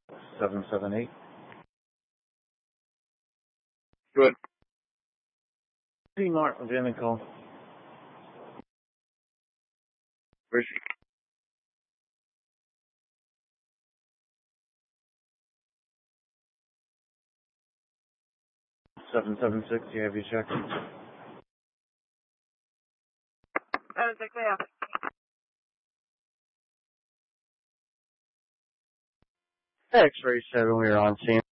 778. Good. P. Martin, Jimmy call. Where's she? Seven 776, you have your check? 7-6, yeah. X-ray 7, we are on scene.